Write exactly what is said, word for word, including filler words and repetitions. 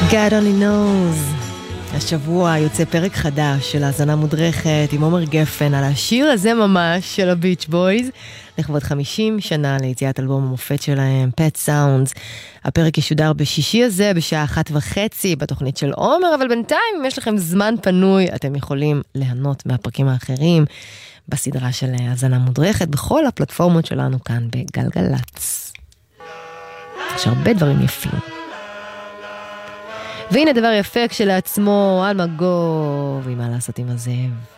God only knows. השבוע יוצא פרק חדש של האזנה מודרכת עם עומר גפן על השיר הזה ממש של הביץ' בויז לכבוד חמישים שנה ליציאת אלבום המופת שלהם, Pet Sounds. הפרק ישודר בשישי הזה בשעה אחת וחצי בתוכנית של עומר, אבל בינתיים אם יש לכם זמן פנוי אתם יכולים ליהנות מהפרקים האחרים בסדרה של האזנה מודרכת בכל הפלטפורמות שלנו כאן בגלגלץ. יש הרבה דברים יפים. והנה דבר יפה כשלעצמו, אלמגור, ומה לעשות עם הזאב.